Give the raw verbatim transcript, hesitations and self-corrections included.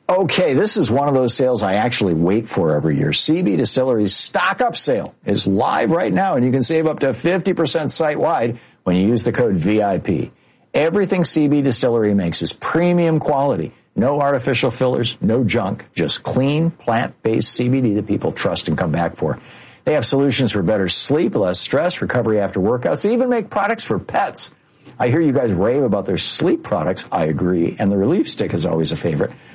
Okay, this is one of those sales I actually wait for every year. C B Distillery's Stock Up Sale is live right now, and you can save up to fifty percent site-wide when you use the code V I P. Everything C B Distillery makes is premium quality. No artificial fillers, no junk, just clean, plant-based C B D that people trust and come back for. They have solutions for better sleep, less stress, recovery after workouts. They even make products for pets. I hear you guys rave about their sleep products. I agree. And the Relief Stick is always a favorite.